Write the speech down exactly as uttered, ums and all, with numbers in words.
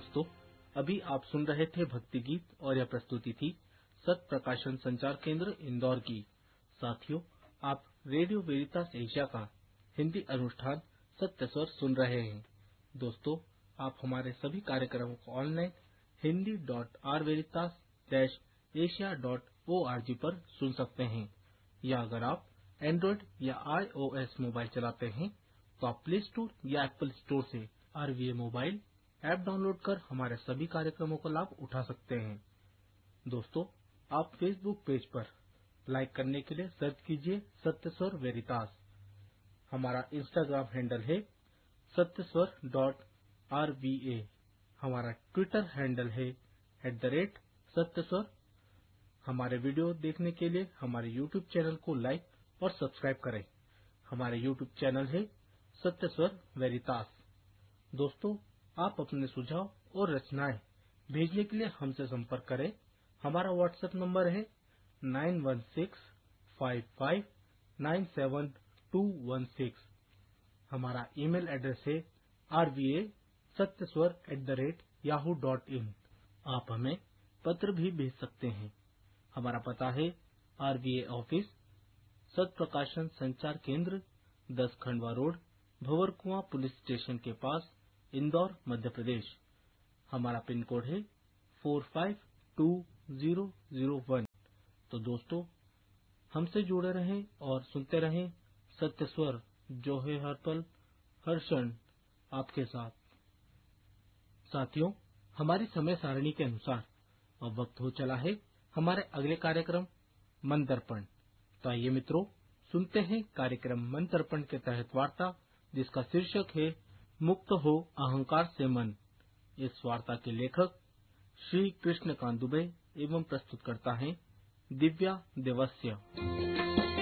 दोस्तों, अभी आप सुन रहे थे भक्ति गीत और यह प्रस्तुति थी सत प्रकाशन संचार केंद्र इंदौर की। साथियों, आप रेडियो वेरितास एशिया का हिंदी अनुष्ठान सत्य स्वर सुन रहे हैं। दोस्तों, आप हमारे सभी कार्यक्रमों को online Hindi dot are वेरितास dash Asia dot O R G पर सुन सकते हैं, या अगर आप एंड्रॉइड या आई ओ एस मोबाइल चलाते हैं तो आप प्ले स्टोर या एप्पल स्टोर से are V A mobile app download कर हमारे सभी कार्यक्रमों का लाभ उठा सकते हैं। दोस्तों, आप फेसबुक पेज पर लाइक करने के लिए सर्च कीजिए सत्य स्वर वेरितास। हमारा इंस्टाग्राम हैंडल है सत्य स्वर डॉट आर वी ए। हमारा ट्विटर हैंडल है एट द रेट सत्य स्वर। हमारे वीडियो देखने के लिए हमारे यूट्यूब चैनल को लाइक और सब्सक्राइब करें। हमारे यूट्यूब चैनल है सत्य स्वर वेरितास। दोस्तों, आप अपने सुझाव और रचनाएं भेजने के लिए हमसे संपर्क करें। हमारा व्हाट्सएप नंबर है nine one six five five nine seven to one six. हमारा ईमेल एड्रेस है आर वी ए सत्य स्वर at the rate Yahoo dot in. आप हमें पत्र भी भेज सकते हैं। हमारा पता है आर वी ए ऑफिस, सत प्रकाशन संचार केंद्र, दस Khandwa road, Bhanwarkuan police station के पास, इंदौर, मध्य प्रदेश। हमारा पिन कोड है four five to zero zero one. तो दोस्तों, हमसे जुड़े रहें और सुनते रहें सत्य स्वर, जो है हर पल हर क्षण आपके साथ। साथियों, हमारी समय सारणी के अनुसार अब वक्त हो चला है हमारे अगले कार्यक्रम मन दर्पण। तो आइए मित्रों, सुनते हैं कार्यक्रम मन दर्पण के तहत वार्ता, जिसका शीर्षक है मुक्त हो अहंकार से मन। इस वार्ता के लेखक श्री कृष्णकांत दुबे एवं प्रस्तुत करता है दिव्या देवस्य।